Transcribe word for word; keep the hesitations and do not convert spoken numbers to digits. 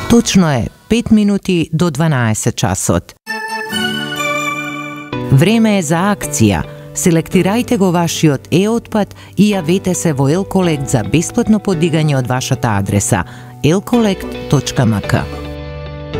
Точно е пет минути до дванаесет часот. Време е за акција. Селектирајте го вашиот е-отпад и јавете се во Елколект за бесплатно подигање од вашата адреса елколект точка ем ка.